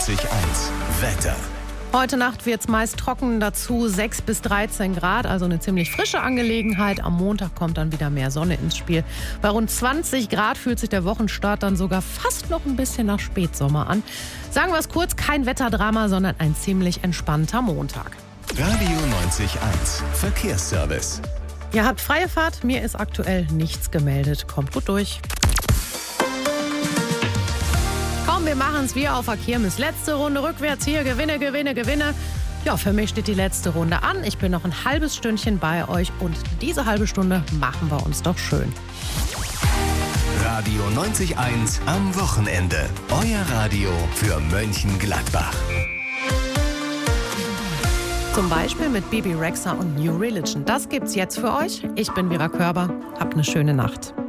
Wetter. Heute Nacht wird es meist trocken, dazu 6 bis 13 Grad, also eine ziemlich frische Angelegenheit. Am Montag kommt dann wieder mehr Sonne ins Spiel. Bei rund 20 Grad fühlt sich der Wochenstart dann sogar fast noch ein bisschen nach Spätsommer an. Sagen wir es kurz, kein Wetterdrama, sondern ein ziemlich entspannter Montag. Radio 90.1 Verkehrsservice. Ihr habt freie Fahrt, mir ist aktuell nichts gemeldet. Kommt gut durch. Komm, wir machen es wie auf der Kirmes. Letzte Runde rückwärts hier. Gewinne, Gewinne, Gewinne. Ja, für mich steht die letzte Runde an. Ich bin noch ein halbes Stündchen bei euch und diese halbe Stunde machen wir uns doch schön. Radio 90.1 am Wochenende. Euer Radio für Mönchengladbach. Zum Beispiel mit Bebe Rexha und New Religion. Das gibt's jetzt für euch. Ich bin Vera Körber. Habt eine schöne Nacht.